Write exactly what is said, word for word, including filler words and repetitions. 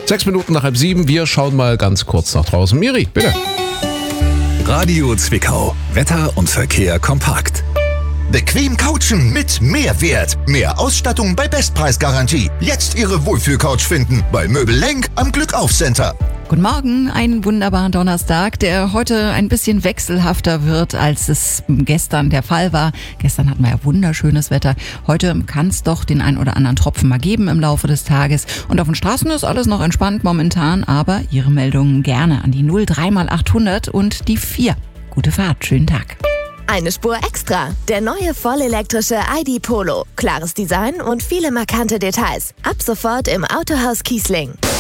Sechs Minuten nach halb sieben. Wir schauen mal ganz kurz nach draußen. Miri, bitte. Radio Zwickau. Wetter und Verkehr kompakt. Bequem couchen mit Mehrwert. Mehr Ausstattung bei Bestpreisgarantie. Jetzt Ihre Wohlfühlcouch finden bei Möbel Lenk am Glückauf-Center. Guten Morgen, einen wunderbaren Donnerstag, der heute ein bisschen wechselhafter wird, als es gestern der Fall war. Gestern hatten wir ja wunderschönes Wetter. Heute kann es doch den ein oder anderen Tropfen mal geben im Laufe des Tages. Und auf den Straßen ist alles noch entspannt momentan, aber Ihre Meldungen gerne an die null drei mal achthundert und die vier. Gute Fahrt, schönen Tag. Eine Spur extra. Der neue vollelektrische I D Polo. Klares Design und viele markante Details. Ab sofort im Autohaus Kiesling.